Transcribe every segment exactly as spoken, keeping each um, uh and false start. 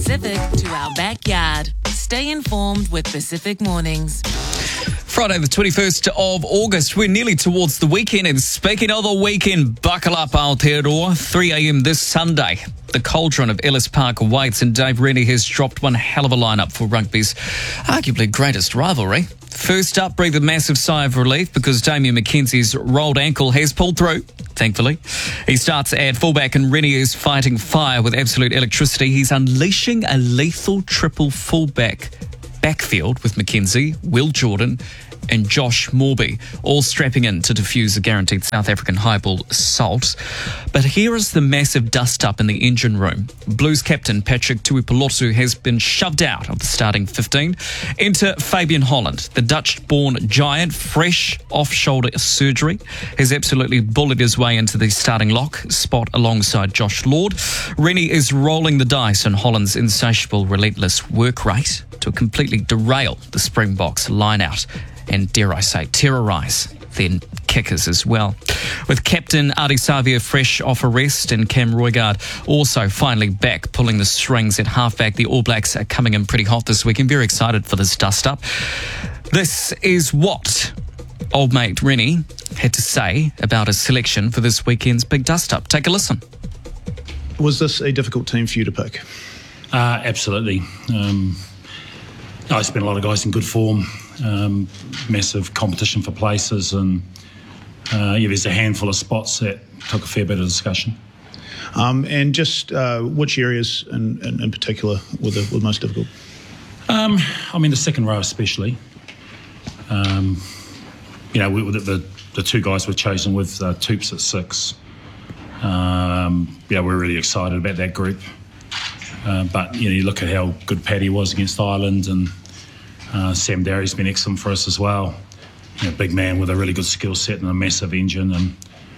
Pacific to our backyard. Stay informed with Pacific Mornings. Friday the twenty-first of August, we're nearly towards the weekend, and speaking of the weekend, buckle up Aotearoa, three a.m. this Sunday. The cauldron of Ellis Park awaits, and Dave Rennie has dropped one hell of a lineup for rugby's arguably greatest rivalry. First up, breathe a massive sigh of relief because Damian McKenzie's rolled ankle has pulled through, thankfully. He starts at fullback and Rennie is fighting fire with absolute electricity. He's unleashing a lethal triple fullback backfield with McKenzie, Will Jordan and Josh Morby, all strapping in to defuse a guaranteed South African highball assault. But here is the massive dust-up in the engine room. Blues captain Patrick Tuipulotu has been shoved out of the starting fifteen. Enter Fabian Holland, the Dutch-born giant, fresh off-shoulder surgery, has absolutely bullied his way into the starting lock spot alongside Josh Lord. Rennie is rolling the dice on Holland's insatiable, relentless work rate to completely derail the Springboks line-out and, dare I say, terrorise their kickers as well. With captain Ardie Savea fresh off arrest and Cam Roigard also finally back pulling the strings at halfback, the All Blacks are coming in pretty hot this week and very excited for this dust-up. This is what old mate Rennie had to say about his selection for this weekend's big dust-up. Take a listen. Was this a difficult team for you to pick? Uh, absolutely. Um, I spent a lot of guys in good form. Um, massive competition for places, and uh, yeah, there's a handful of spots that took a fair bit of discussion. Um, and just uh, which areas in, in, in particular were the, were the most difficult? Um, I mean, the second row especially. Um, you know, we, the, the the two guys were chosen with uh, Toops at six. Um, yeah, we're really excited about that group. Uh, but you know, you look at how good Paddy was against Ireland, and Uh, Sam Darry's been excellent for us as well. You know, big man with a really good skill set and a massive engine. And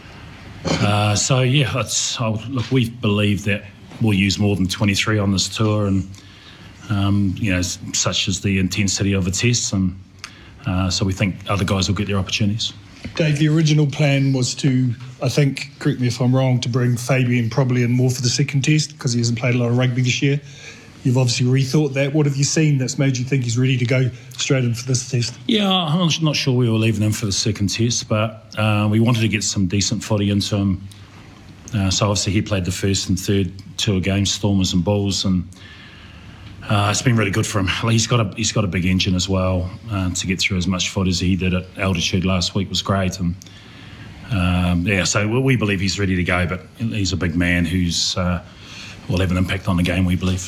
uh, so, yeah, it's, I'll, look, we believe that we'll use more than twenty-three on this tour, and um, you know, such as the intensity of the tests, and uh, so we think other guys will get their opportunities. Dave, the original plan was to, I think, correct me if I'm wrong, to bring Fabian probably in more for the second test because he hasn't played a lot of rugby this year. You've obviously rethought that. What have you seen that's made you think he's ready to go straight in for this test? Yeah, I'm not sure we were leaving him for the second test, but uh, we wanted to get some decent footy into him. Uh, so obviously he played the first and third tour games, Stormers and Bulls, and uh, it's been really good for him. He's got a he's got a big engine as well. Uh, to get through as much footy as he did at altitude last week was great, and um, yeah, so we believe he's ready to go. But he's a big man who's uh, will have an impact on the game, we believe.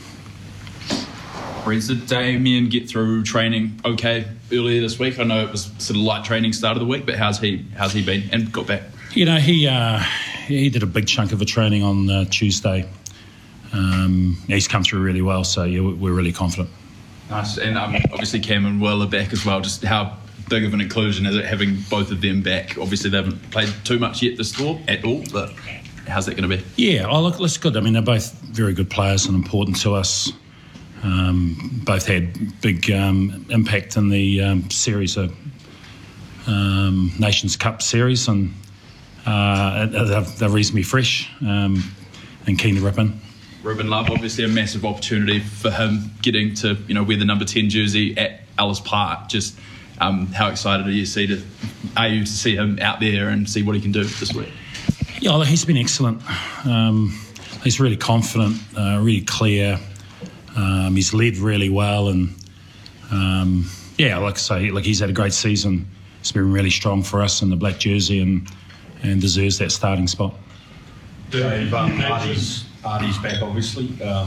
Did Damian get through training okay earlier this week? I know it was sort of light training start of the week, but how's he how's he been and got back? You know, he uh, he did a big chunk of the training on uh, Tuesday. Um, he's come through really well, so yeah, we're really confident. Nice, and um, obviously Cam and Will are back as well. Just how big of an inclusion is it having both of them back? Obviously they haven't played too much yet this tour at all, but how's that going to be? Yeah, oh look, that's good. I mean, they're both very good players and important to us. Um, both had big um, impact in the um, series of um, Nations Cup series, and uh, they're, they're reasonably fresh um, and keen to rip in. Ruben Love, obviously a massive opportunity for him getting to, you know, wear the number ten jersey at Ellis Park. Just um, how excited are you, see to, are you to see him out there and see what he can do this week? Yeah, well, he's been excellent. Um, he's really confident, uh, really clear. Um, he's led really well, and um, yeah, like I say, like he's had a great season. He's been really strong for us in the black jersey, and and deserves that starting spot. Dave, um, Ardie's, Ardie's back, obviously. Um,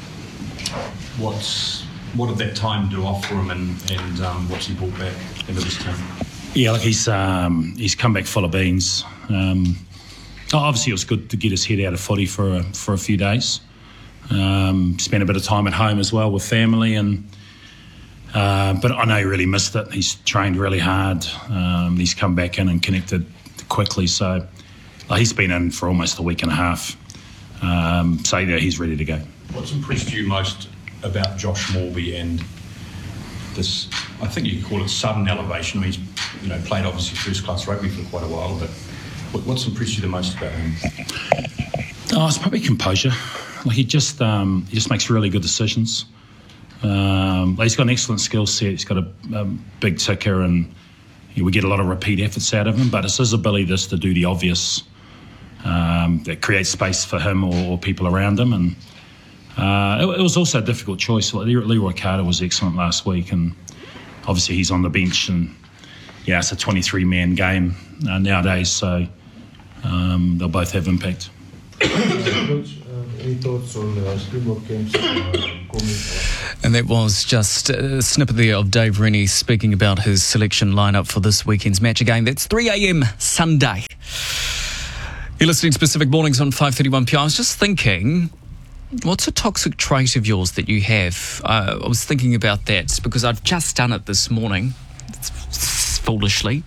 what's what did that time do off for him, and and um, what's he brought back into this team? Yeah, like he's um, he's come back full of beans. Um, obviously, it was good to get his head out of footy for a, for a few days. Um, spent a bit of time at home as well with family, and uh, but I know he really missed it. He's trained really hard. Um, he's come back in and connected quickly, so like, he's been in for almost a week and a half. Um, so yeah, he's ready to go. What's impressed you most about Josh Morby and this? I think you could call it sudden elevation. I mean, he's you know played obviously first class rugby for quite a while, but what's impressed you the most about him? Oh, it's probably composure. like he just um, he just makes really good decisions. Um, like he's got an excellent skill set. He's got a, a big ticker, and you know, we get a lot of repeat efforts out of him. But it's his ability just to do the obvious um, that creates space for him or, or people around him. And uh, it, it was also a difficult choice. Like, Leroy Carter was excellent last week, and obviously he's on the bench, and yeah, it's a twenty-three man game uh, nowadays. So um, they'll both have impact. Coach, uh, any thoughts on uh, Springbok games uh, coming? And that was just a snippet there of Dave Rennie speaking about his selection lineup for this weekend's match game. That's three a.m. Sunday. You're listening to Pacific Mornings on five thirty-one P R. I was just thinking, what's a toxic trait of yours that you have? Uh, I was thinking about that because I've just done it this morning, foolishly.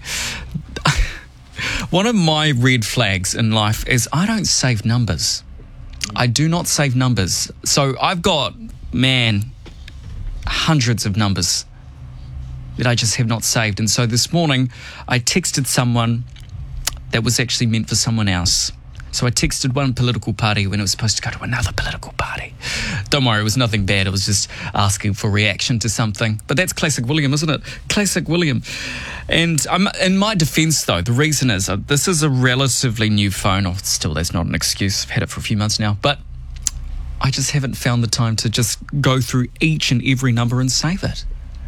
One of my red flags in life is I don't save numbers. I do not save numbers. So I've got, man, hundreds of numbers that I just have not saved. And so this morning I texted someone that was actually meant for someone else. So I texted one political party when it was supposed to go to another political party. Don't worry, it was nothing bad. It was just asking for reaction to something. But that's classic William, isn't it? Classic William. And I'm, in my defence, though, the reason is uh, this is a relatively new phone. Oh, still, that's not an excuse. I've had it for a few months now. But I just haven't found the time to just go through each and every number and save it.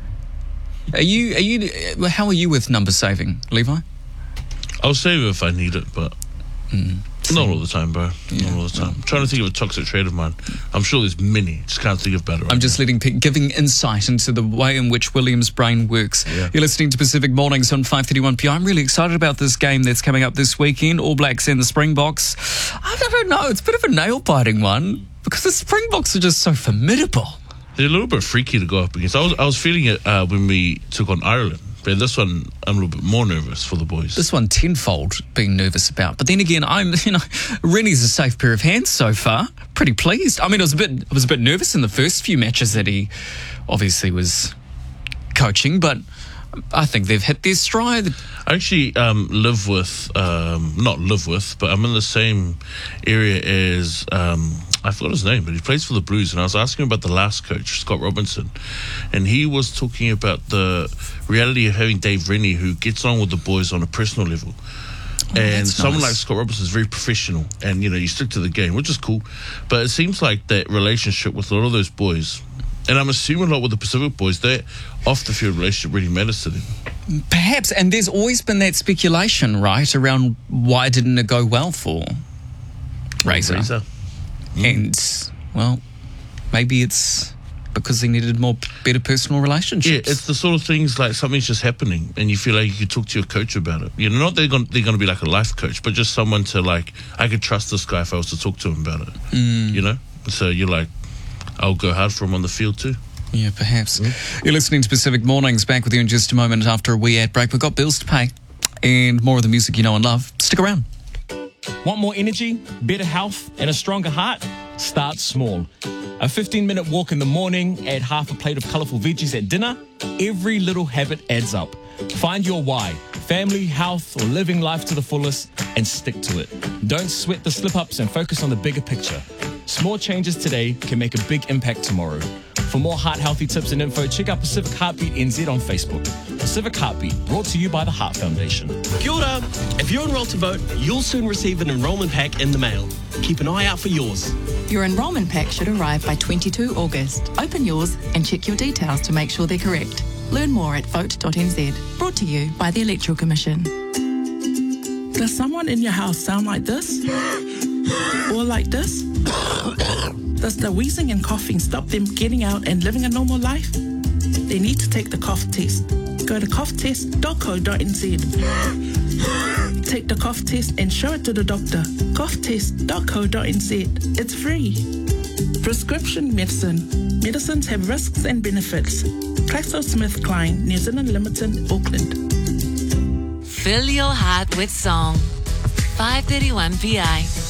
Are you? Are you? How are you with number saving, Levi? I'll save it if I need it, but Mm. not all the time, bro. Yeah, not all the time. well, I'm trying to think of a toxic trait of mine. I'm sure there's many. Just can't think of better. Right I'm just now. letting pe- giving insight into the way in which William's brain works. Yeah. You're listening to Pacific Mornings on five thirty-one P R. I'm really excited about this game that's coming up this weekend. All Blacks and the Springboks. I don't know. It's a bit of a nail-biting one because the Springboks are just so formidable. They're a little bit freaky to go up against. I was I was feeling it uh, when we took on Ireland. But this one, I'm a little bit more nervous for the boys. This one tenfold being nervous about. But then again, I'm, you know, Rennie's a safe pair of hands so far. Pretty pleased. I mean, I was a bit, I was a bit nervous in the first few matches that he obviously was coaching, but I think they've hit their stride. I actually um, live with, um, not live with, but I'm in the same area as, um, I forgot his name, but he plays for the Blues. And I was asking him about the last coach, Scott Robinson. And he was talking about the reality of having Dave Rennie, who gets on with the boys on a personal level. Oh, and that's someone nice. like Scott Robinson is very professional. And, you know, you stick to the game, which is cool. But it seems like that relationship with a lot of those boys, and I'm assuming a lot with the Pacific boys, that off-the-field relationship really matters to them. Perhaps, and there's always been that speculation, right, around why didn't it go well for Razor. Razor. And, well, maybe it's because they needed more better personal relationships. Yeah, it's the sort of things like something's just happening and you feel like you could talk to your coach about it. You know, not they're going they're going to be like a life coach, but just someone to like, I could trust this guy if I was to talk to him about it. Mm. You know? So you're like, I'll go hard for him on the field too. Yeah, perhaps. Mm. You're listening to Pacific Mornings. Back with you in just a moment after a wee ad break. We've got bills to pay and more of the music you know and love. Stick around. Want more energy, better health, and a stronger heart? Start small. A fifteen minute walk in the morning, add half a plate of colourful veggies at dinner. Every little habit adds up. Find your why, family, health, or living life to the fullest, and stick to it. Don't sweat the slip-ups and focus on the bigger picture. Small changes today can make a big impact tomorrow. For more heart-healthy tips and info, check out Pacific Heartbeat N Z on Facebook. Pacific Heartbeat, brought to you by the Heart Foundation. Kia ora. If you're enrolled to vote, you'll soon receive an enrolment pack in the mail. Keep an eye out for yours. Your enrolment pack should arrive by the twenty-second of August. Open yours and check your details to make sure they're correct. Learn more at vote dot n z. Brought to you by the Electoral Commission. Does someone in your house sound like this? Or like this? Does the wheezing and coughing stop them getting out and living a normal life? They need to take the cough test. Go to cough test dot co dot n z. Take the cough test and show it to the doctor. cough test dot co dot n z. It's free. Prescription medicine. Medicines have risks and benefits. GlaxoSmithKline, New Zealand Limited, Auckland. Fill your heart with song. five thirty-one P I.